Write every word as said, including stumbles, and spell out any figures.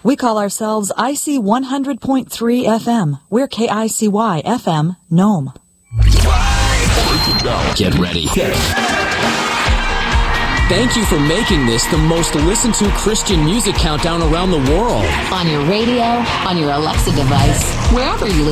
We call ourselves I C one hundred point three F M. We're K I C Y F M, Nome. Get ready. Thank you for making this the most listened to Christian music countdown around the world. On your radio, on your Alexa device, wherever you listen.